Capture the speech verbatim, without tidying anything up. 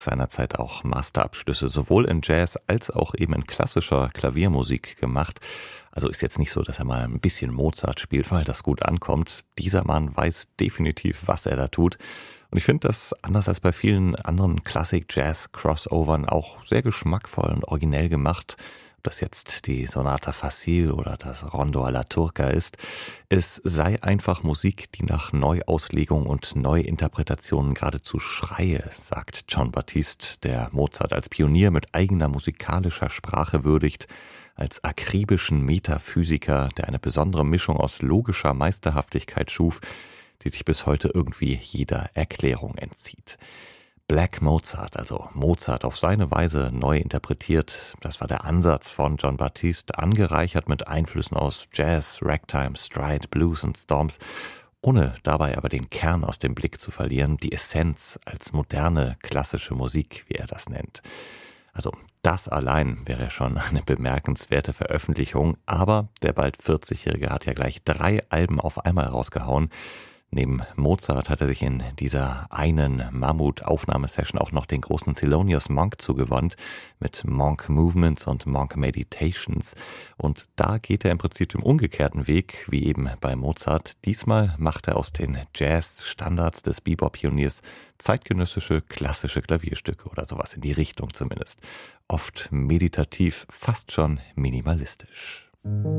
seinerzeit auch Masterabschlüsse sowohl in Jazz als auch eben in klassischer Klaviermusik gemacht. Also ist jetzt nicht so, dass er mal ein bisschen Mozart spielt, weil das gut ankommt. Dieser Mann weiß definitiv, was er da tut. Und ich finde das, anders als bei vielen anderen Klassik-Jazz-Crossovern, auch sehr geschmackvoll und originell gemacht. Ob das jetzt die Sonata Facile oder das Rondo alla Turca ist. Es sei einfach Musik, die nach Neuauslegung und Neuinterpretationen geradezu schreie, sagt Jon Batiste, der Mozart als Pionier mit eigener musikalischer Sprache würdigt, als akribischen Metaphysiker, der eine besondere Mischung aus logischer Meisterhaftigkeit schuf, die sich bis heute irgendwie jeder Erklärung entzieht. Black Mozart, also Mozart auf seine Weise neu interpretiert, das war der Ansatz von Jon Batiste, angereichert mit Einflüssen aus Jazz, Ragtime, Stride, Blues und Storms, ohne dabei aber den Kern aus dem Blick zu verlieren, die Essenz als moderne klassische Musik, wie er das nennt. Also das allein wäre schon eine bemerkenswerte Veröffentlichung, aber der bald vierzigjährige hat ja gleich drei Alben auf einmal rausgehauen. Neben Mozart hat er sich in dieser einen Mammut-Aufnahmesession auch noch den großen Thelonious Monk zugewandt mit Monk Movements und Monk Meditations. Und da geht er im Prinzip den umgekehrten Weg, wie eben bei Mozart. Diesmal macht er aus den Jazz-Standards des Bebop-Pioniers zeitgenössische klassische Klavierstücke oder sowas in die Richtung zumindest. Oft meditativ, fast schon minimalistisch.